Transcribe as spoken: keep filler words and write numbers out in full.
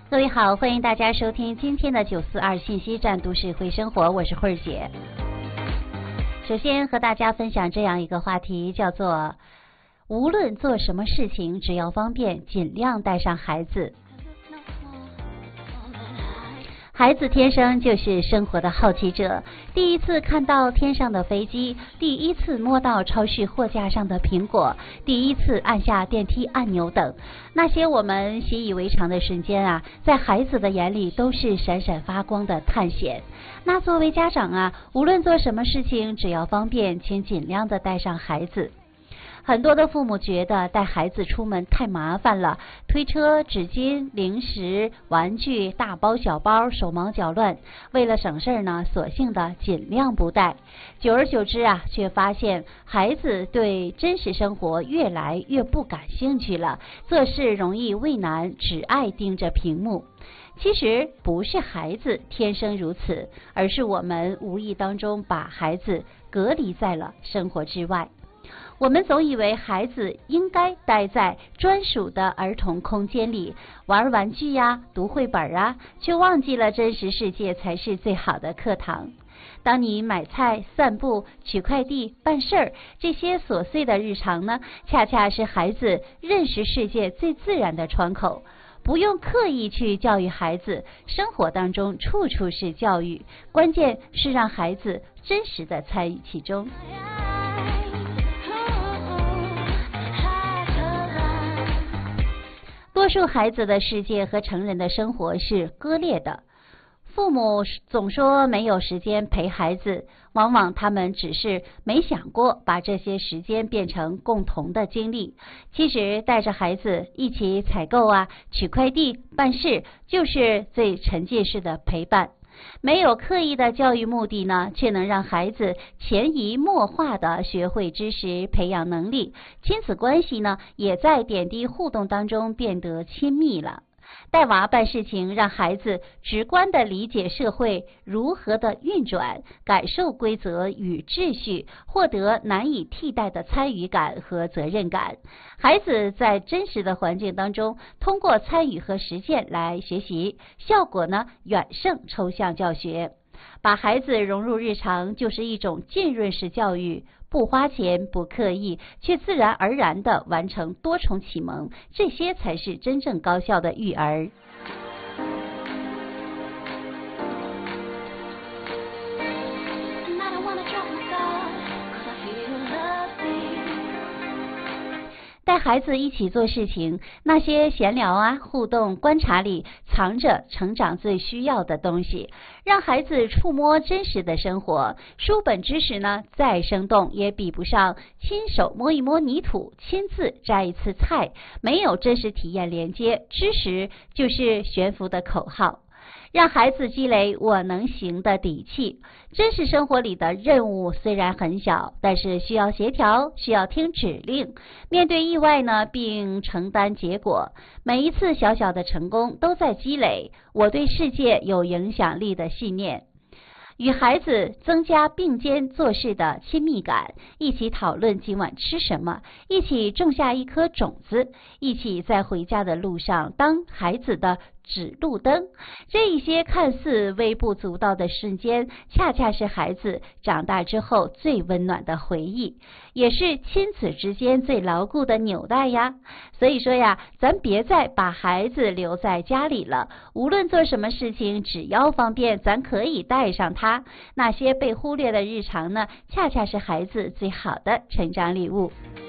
各位好，欢迎大家收听今天的九四二信息站都市会生活，我是慧儿姐。首先和大家分享这样一个话题，叫做无论做什么事情，只要方便，尽量带上孩子。孩子天生就是生活的好奇者，第一次看到天上的飞机，第一次摸到超市货架上的苹果，第一次按下电梯按钮等，那些我们习以为常的瞬间啊，在孩子的眼里都是闪闪发光的探险。那作为家长啊，无论做什么事情，只要方便，请尽量的带上孩子。很多的父母觉得带孩子出门太麻烦了，推车、纸巾、零食、玩具，大包小包，手忙脚乱。为了省事儿呢，索性的尽量不带。久而久之啊，却发现孩子对真实生活越来越不感兴趣了，做事容易畏难，只爱盯着屏幕。其实不是孩子天生如此，而是我们无意当中把孩子隔离在了生活之外。我们总以为孩子应该待在专属的儿童空间里玩玩具呀、读绘本啊，却忘记了真实世界才是最好的课堂。当你买菜、散步、取快递、办事儿，这些琐碎的日常呢，恰恰是孩子认识世界最自然的窗口。不用刻意去教育孩子，生活当中处处是教育，关键是让孩子真实的参与其中。多数孩子的世界和成人的生活是割裂的，父母总说没有时间陪孩子，往往他们只是没想过把这些时间变成共同的经历。其实带着孩子一起采购啊、取快递、办事，就是最沉浸式的陪伴。没有刻意的教育目的呢，却能让孩子潜移默化的学会知识，培养能力，亲子关系呢，也在点滴互动当中变得亲密了。带娃办事情，让孩子直观地理解社会如何的运转，感受规则与秩序，获得难以替代的参与感和责任感。孩子在真实的环境当中，通过参与和实践来学习，效果呢远胜抽象教学。把孩子融入日常，就是一种浸润式教育，不花钱不刻意，却自然而然地完成多重启蒙，这些才是真正高效的育儿。带孩子一起做事情，那些闲聊啊、互动、观察里藏着成长最需要的东西，让孩子触摸真实的生活。书本知识呢，再生动也比不上亲手摸一摸泥土，亲自摘一次菜。没有真实体验连接，知识就是悬浮的口号。让孩子积累我能行的底气。真实生活里的任务虽然很小，但是需要协调，需要听指令，面对意外呢，并承担结果。每一次小小的成功都在积累我对世界有影响力的信念。与孩子增加并肩做事的亲密感，一起讨论今晚吃什么，一起种下一颗种子，一起在回家的路上当孩子的指路灯。这一些看似微不足道的瞬间，恰恰是孩子长大之后最温暖的回忆，也是亲子之间最牢固的纽带呀。所以说呀，咱别再把孩子留在家里了，无论做什么事情，只要方便，咱可以带上他。那些被忽略的日常呢，恰恰是孩子最好的成长礼物。